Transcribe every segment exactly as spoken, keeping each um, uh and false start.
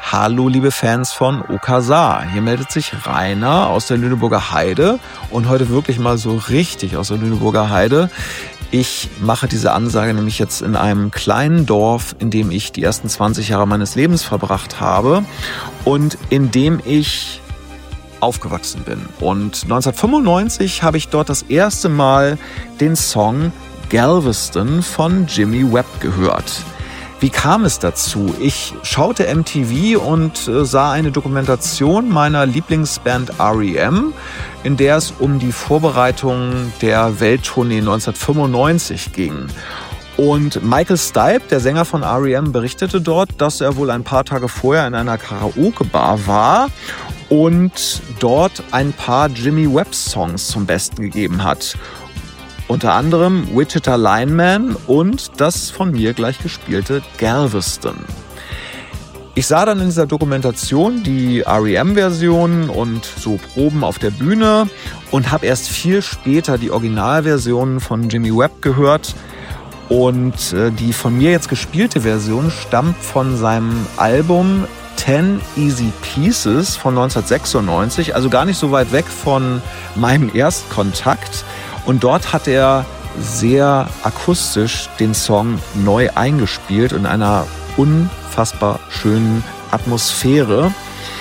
Hallo liebe Fans von Okazar, hier meldet sich Rainer aus der Lüneburger Heide und heute wirklich mal so richtig aus der Lüneburger Heide. Ich mache diese Ansage nämlich jetzt in einem kleinen Dorf, in dem ich die ersten zwanzig Jahre meines Lebens verbracht habe und in dem ich aufgewachsen bin. Und neunzehnhundertfünfundneunzig habe ich dort das erste Mal den Song Galveston von Jimmy Webb gehört. Wie kam es dazu? Ich schaute M T V und äh, sah eine Dokumentation meiner Lieblingsband R E M, in der es um die Vorbereitung der Welttournee neunzehnhundertfünfundneunzig ging. Und Michael Stipe, der Sänger von R E M, berichtete dort, dass er wohl ein paar Tage vorher in einer Karaoke-Bar war und dort ein paar Jimmy Webb-Songs zum Besten gegeben hat. Unter anderem Wichita Lineman und das von mir gleich gespielte Galveston. Ich sah dann in dieser Dokumentation die R E M-Version und so Proben auf der Bühne und habe erst viel später die Originalversionen von Jimmy Webb gehört. Und äh, die von mir jetzt gespielte Version stammt von seinem Album Ten Easy Pieces von neunzehnhundertsechsundneunzig, also gar nicht so weit weg von meinem Erstkontakt. Und dort hat er sehr akustisch den Song neu eingespielt in einer unfassbar schönen Atmosphäre.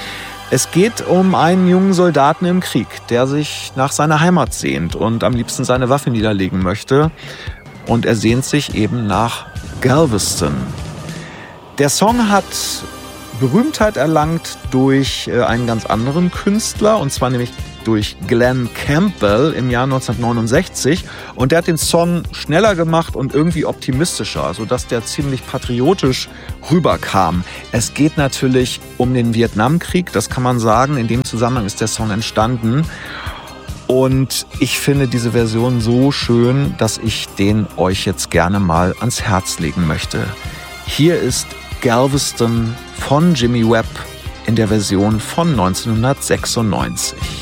Es geht um einen jungen Soldaten im Krieg, der sich nach seiner Heimat sehnt und am liebsten seine Waffe niederlegen möchte. Und er sehnt sich eben nach Galveston. Der Song hat Berühmtheit erlangt durch einen ganz anderen Künstler, und zwar nämlich durch Glenn Campbell im Jahr neunzehnhundertneunundsechzig. Und der hat den Song schneller gemacht und irgendwie optimistischer, sodass der ziemlich patriotisch rüberkam. Es geht natürlich um den Vietnamkrieg, das kann man sagen. In dem Zusammenhang ist der Song entstanden. Und ich finde diese Version so schön, dass ich den euch jetzt gerne mal ans Herz legen möchte. Hier ist Galveston von Jimmy Webb in der Version von neunzehnhundertsechsundneunzig.